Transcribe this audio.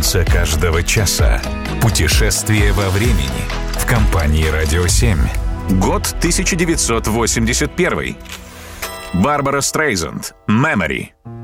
солнце каждого часа. Путешествие во времени в компании «Радио 7». Год 1981. Барбара Стрейзанд. «Memory».